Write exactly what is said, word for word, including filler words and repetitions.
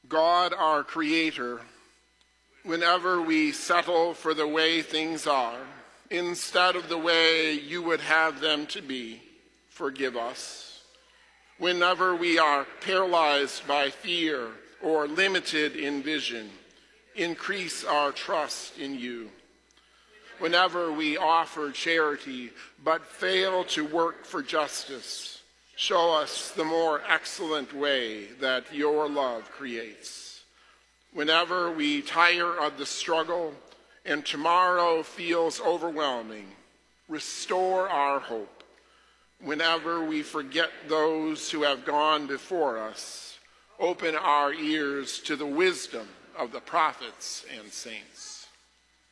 God, our Creator, whenever we settle for the way things are, instead of the way you would have them to be, forgive us. Whenever we are paralyzed by fear or limited in vision, increase our trust in you. Whenever we offer charity but fail to work for justice, show us the more excellent way that your love creates. Whenever we tire of the struggle and tomorrow feels overwhelming, restore our hope. Whenever we forget those who have gone before us, open our ears to the wisdom of the prophets and saints.